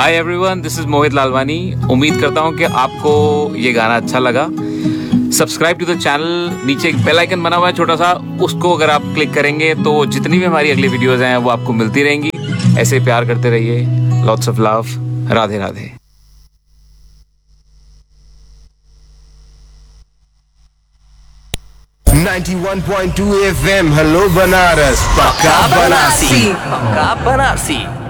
Hi everyone, this is Mohit Lalwani. उम्मीद करता हूँ कि आपको ये गाना अच्छा लगा। सब्सक्राइब टू द चैनल, नीचे एक बेल आइकन बना हुआ है छोटा सा, उसको अगर आप क्लिक करेंगे तो जितनी भी हमारी अगली वीडियोस हैं वो आपको मिलती रहेंगी। ऐसे प्यार करते रहिए। Lots of love. Radhe Radhe. 91.2 FM, hello Banaras, पक्का बनारसी। पक्का बनारसी।